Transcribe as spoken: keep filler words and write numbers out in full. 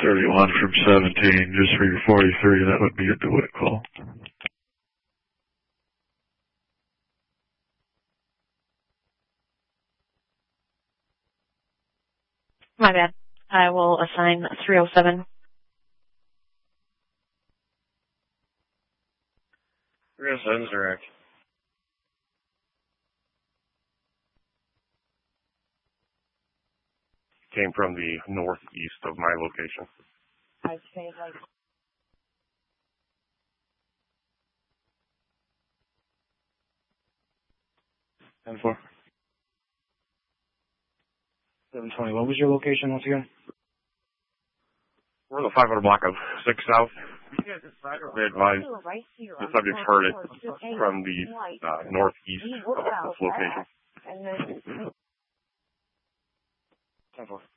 thirty-one from seventeen, just for your forty-three, that would be a DeWitt call. My bad. I will assign three oh seven. three oh seven's direct. Came from the northeast of my location. I'd say like ten four. seven twenty. What was your location once again? We're in the five hundred block of six South. They advised the subjects heard it from the uh, northeast of this location. and then ten four.